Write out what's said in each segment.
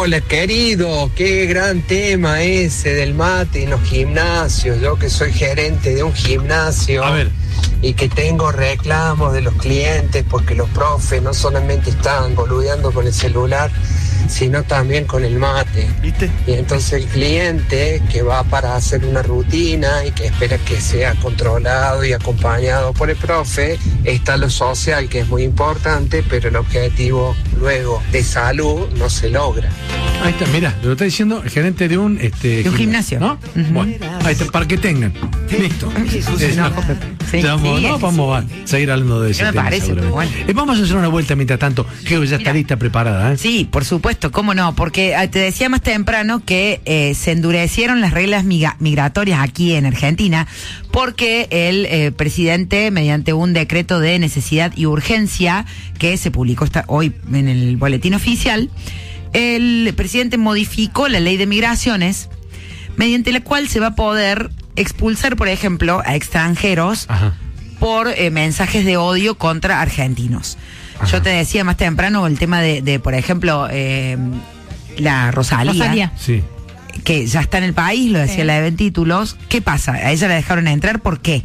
Hola, querido, qué gran tema ese del mate en los gimnasios. Yo que soy gerente de un gimnasio. A ver. Y que tengo reclamos de los clientes porque los profes no solamente están boludeando con el celular, sino también con el mate. ¿Viste? Y entonces el cliente que va para hacer una rutina y que espera que sea controlado y acompañado por el profe, está lo social, que es muy importante, pero el objetivo luego de salud no se logra. Ahí está, mira, lo está diciendo el gerente de un gimnasio, ¿no? Bueno, ahí está, para que tengan. Listo. Vamos a seguir hablando de ese tema. Me parece, bueno. Vamos a hacer una vuelta mientras tanto, que ya está lista, preparada, ¿eh? Sí, por supuesto, cómo no, porque te decía más temprano que se endurecieron las reglas migratorias aquí en Argentina, porque el presidente, mediante un decreto de necesidad y urgencia que se publicó hoy en el boletín oficial, el presidente modificó la ley de migraciones, mediante la cual se va a poder expulsar, por ejemplo, a extranjeros. Ajá. Por mensajes de odio contra argentinos. Ajá. Yo te decía más temprano el tema de por ejemplo, la Rosalía. Sí. Que ya está en el país, lo decía la de títulos. ¿Qué pasa? ¿A ella la dejaron entrar? ¿Por qué?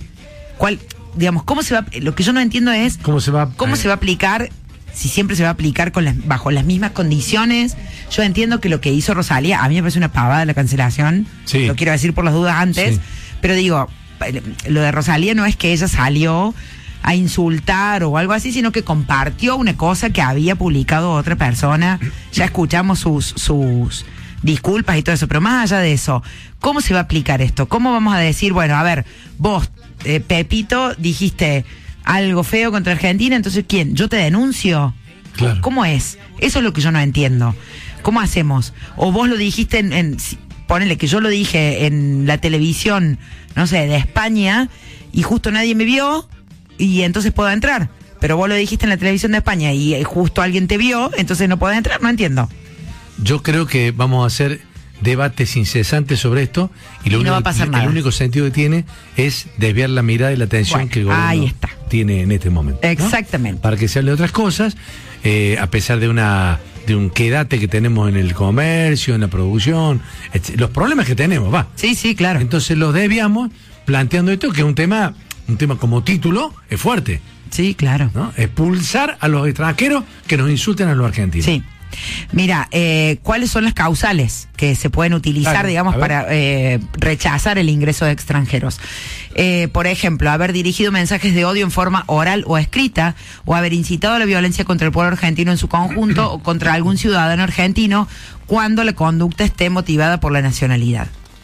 ¿Cómo se va? Lo que yo no entiendo es ¿Cómo se va a aplicar? Si siempre se va a aplicar bajo las mismas condiciones. Yo entiendo que lo que hizo Rosalía, a mí me parece una pavada la cancelación. Sí. Lo quiero decir por las dudas antes. Sí. Pero digo, lo de Rosalía no es que ella salió a insultar o algo así, sino que compartió una cosa que había publicado otra persona. Ya escuchamos sus disculpas y todo eso, pero más allá de eso, ¿cómo se va a aplicar esto? ¿Cómo vamos a decir, bueno, a ver, vos, Pepito, dijiste algo feo contra Argentina, entonces ¿quién? ¿Yo te denuncio? Claro. ¿Cómo es? Eso es lo que yo no entiendo. ¿Cómo hacemos? O vos lo dijiste ponele que yo lo dije en la televisión, no sé, de España, y justo nadie me vio, y entonces puedo entrar. Pero vos lo dijiste en la televisión de España y justo alguien te vio, entonces no puedo entrar, no entiendo. Yo creo que vamos a hacer debates incesantes sobre esto, y no va a pasar nada. El único sentido que tiene es desviar la mirada y la atención que el gobierno tiene en este momento, ¿no? Exactamente. Para que se hable de otras cosas, a pesar de un quedate que tenemos en el comercio, en la producción, los problemas que tenemos, Sí, claro. Entonces los desviamos planteando esto, que es un tema como título, es fuerte. Sí, claro. ¿No? Expulsar a los extranjeros que nos insulten a los argentinos. Sí. Mira, ¿cuáles son las causales que se pueden utilizar, digamos, para rechazar el ingreso de extranjeros? Por ejemplo, haber dirigido mensajes de odio en forma oral o escrita, o haber incitado a la violencia contra el pueblo argentino en su conjunto o contra algún ciudadano argentino cuando la conducta esté motivada por la nacionalidad.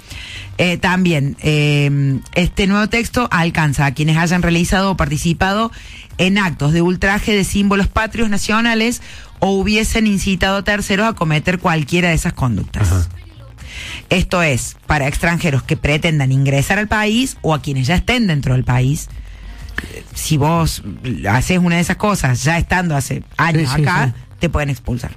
También, este nuevo texto alcanza a quienes hayan realizado o participado en actos de ultraje de símbolos patrios nacionales o hubiesen incitado a terceros a cometer cualquiera de esas conductas. Ajá. Esto es para extranjeros que pretendan ingresar al país o a quienes ya estén dentro del país. Si vos haces una de esas cosas ya estando hace años acá, te pueden expulsar.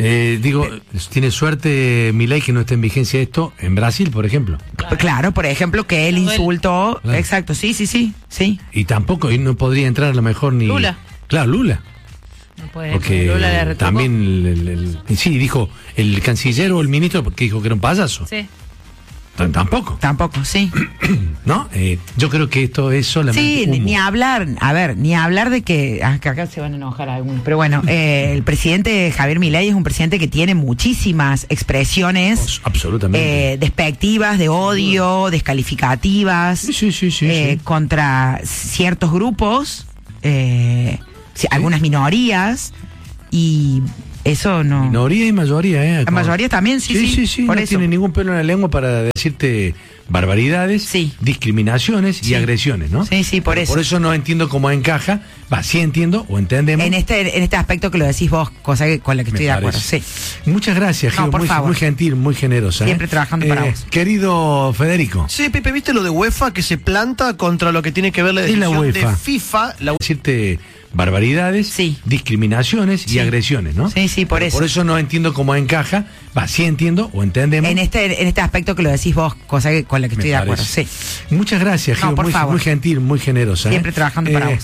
Tiene suerte Milei que no esté en vigencia esto en Brasil, por ejemplo. Claro, por ejemplo, que él insultó. Claro. Exacto, sí. Y tampoco, y no podría entrar a lo mejor ni Lula. Claro, Lula. No puede. Porque Lula le retocó. También dijo el canciller o el ministro, porque dijo que era un payaso. Sí. Tampoco, sí. ¿No? Yo creo que esto es solamente humo. Ni hablar de que acá se van a enojar algunos, pero bueno, el presidente Javier Milei es un presidente que tiene muchísimas expresiones absolutamente despectivas, de odio, descalificativas, contra ciertos grupos, algunas minorías, y eso no. Minoría y mayoría, La mayoría también, sí. Por no eso. Tiene ningún pelo en la lengua para decirte barbaridades, discriminaciones y agresiones, ¿no? Sí, por eso. Por eso no entiendo cómo encaja. Sí entiendo o entendemos. En este aspecto que lo decís vos, cosa con la que estoy de acuerdo. Sí. Muchas gracias, Gil, muy gentil, muy generosa. Siempre trabajando para vos. Querido Federico. Sí, Pepe, ¿viste lo de UEFA que se planta contra lo que tiene que ver la decisión de FIFA? Decirte barbaridades, discriminaciones y agresiones, ¿no? Sí, por eso. Por eso no entiendo cómo encaja. Sí entiendo o entendemos. En este aspecto que lo decís vos, cosa con la que estoy de acuerdo. Sí. Muchas gracias, Gil, muy gentil, muy generosa. Siempre trabajando para vos.